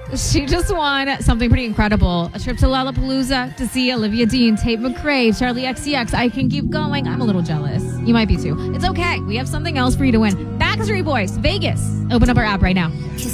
She just won something pretty incredible. A trip to Lollapalooza to see Olivia Dean, Tate McRae, Charlie XCX. I can keep going. I'm a little jealous. You might be too. It's okay. We have something else for you to win. Backstreet Boys, Vegas. Open up our app right now.